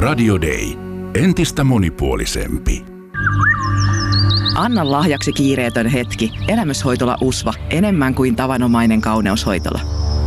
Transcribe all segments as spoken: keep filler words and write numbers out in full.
Radio Day. Entistä monipuolisempi. Anna lahjaksi kiireetön hetki. Elämyshoitola U S V A. Enemmän kuin tavanomainen kauneushoitola.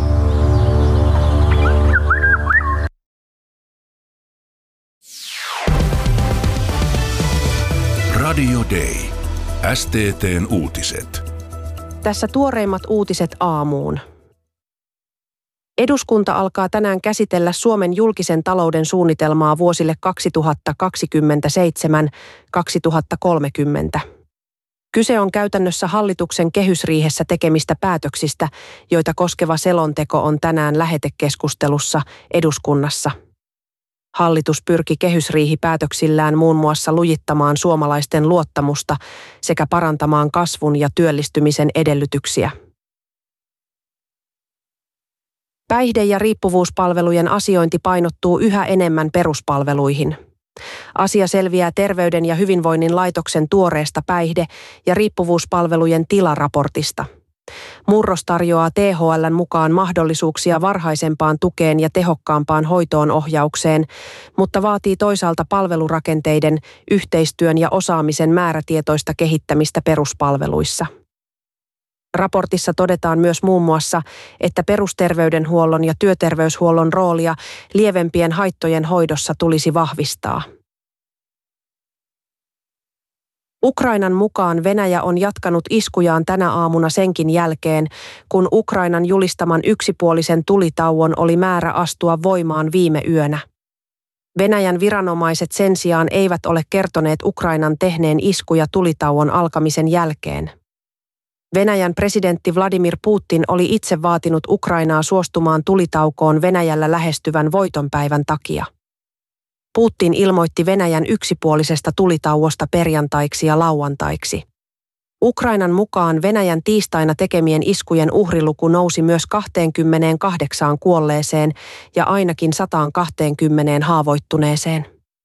Radio Day. S T T:n uutiset. Tässä tuoreimmat uutiset aamuun. Eduskunta alkaa tänään käsitellä Suomen julkisen talouden suunnitelmaa vuosille kaksituhattakaksikymmentäseitsemän kaksituhattakolmekymmentä. Kyse on käytännössä hallituksen kehysriihessä tekemistä päätöksistä, joita koskeva selonteko on tänään lähetekeskustelussa eduskunnassa. Hallitus pyrki kehysriihipäätöksillään muun muassa lujittamaan suomalaisten luottamusta sekä parantamaan kasvun ja työllistymisen edellytyksiä. Päihde- ja riippuvuuspalvelujen asiointi painottuu yhä enemmän peruspalveluihin. Asia selviää Terveyden ja hyvinvoinnin laitoksen tuoreesta päihde- ja riippuvuuspalvelujen tilaraportista. Murros tarjoaa T H L:n mukaan mahdollisuuksia varhaisempaan tukeen ja tehokkaampaan hoitoon ohjaukseen, mutta vaatii toisaalta palvelurakenteiden, yhteistyön ja osaamisen määrätietoista kehittämistä peruspalveluissa. Raportissa todetaan myös muun muassa, että perusterveydenhuollon ja työterveyshuollon roolia lievempien haittojen hoidossa tulisi vahvistaa. Ukrainan mukaan Venäjä on jatkanut iskujaan tänä aamuna senkin jälkeen, kun Ukrainan julistaman yksipuolisen tulitauon oli määrä astua voimaan viime yönä. Venäjän viranomaiset sen sijaan eivät ole kertoneet Ukrainan tehneen iskuja tulitauon alkamisen jälkeen. Venäjän presidentti Vladimir Putin oli itse vaatinut Ukrainaa suostumaan tulitaukoon Venäjällä lähestyvän voitonpäivän takia. Putin ilmoitti Venäjän yksipuolisesta tulitauosta perjantaiksi ja lauantaiksi. Ukrainan mukaan Venäjän tiistaina tekemien iskujen uhriluku nousi myös kaksikymmentäkahdeksan kuolleeseen ja ainakin sata kaksikymmentä haavoittuneeseen.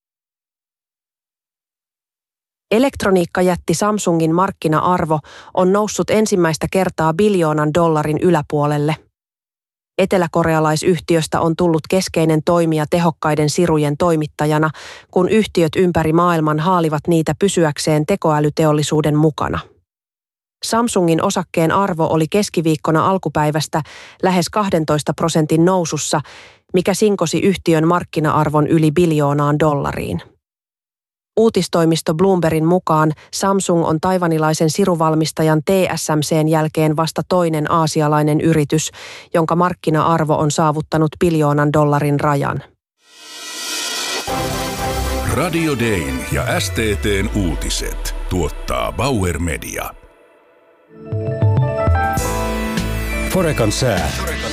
Elektroniikkajätti Samsungin markkina-arvo on noussut ensimmäistä kertaa biljoonan dollarin yläpuolelle. Eteläkorealaisyhtiöstä on tullut keskeinen toimija tehokkaiden sirujen toimittajana, kun yhtiöt ympäri maailman haalivat niitä pysyäkseen tekoälyteollisuuden mukana. Samsungin osakkeen arvo oli keskiviikkona alkupäivästä lähes kahdentoista prosentin nousussa, mikä sinkosi yhtiön markkina-arvon yli biljoonaan dollariin. Uutistoimisto Bloombergin mukaan Samsung on taiwanilaisen siruvalmistajan T S M C:n jälkeen vasta toinen aasialainen yritys, jonka markkina-arvo on saavuttanut biljoonan dollarin rajan. Radio Dayn ja S T T:n uutiset tuottaa Bauer Media. Forecan sää.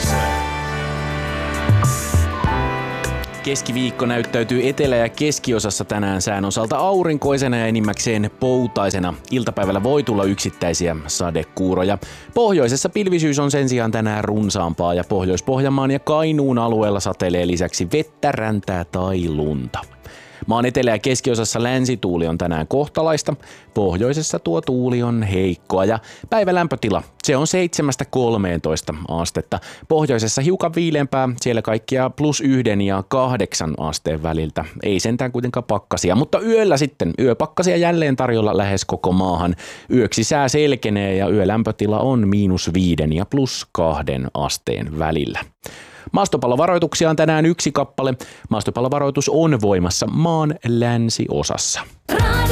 Keskiviikko näyttäytyy etelä- ja keskiosassa tänään sään osalta aurinkoisena ja enimmäkseen poutaisena. Iltapäivällä voi tulla yksittäisiä sadekuuroja. Pohjoisessa pilvisyys on sen sijaan tänään runsaampaa ja Pohjois-Pohjanmaan ja Kainuun alueella satelee lisäksi vettä, räntää tai lunta. Maan etelä- ja keskiosassa länsituuli on tänään kohtalaista, pohjoisessa tuo tuuli on heikkoa ja päivälämpötila, se on seitsemästä kolmeentoista astetta. Pohjoisessa hiukan viileämpää, siellä kaikkia plus yhden ja kahdeksan asteen väliltä. Ei sentään kuitenkaan pakkasia, mutta yöllä sitten yöpakkasia jälleen tarjolla lähes koko maahan. Yöksi sää selkenee ja yölämpötila on miinus viiden ja plus kahden asteen välillä. Maastopallovaroituksia on tänään yksi kappale. Maastopallovaroitus on voimassa maan länsiosassa.